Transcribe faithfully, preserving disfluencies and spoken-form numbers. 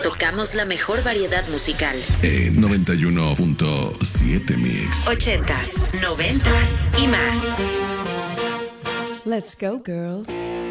Tocamos la mejor variedad musical. En noventa y uno punto siete Mix. Ochentas, noventas y más. Let's go, girls.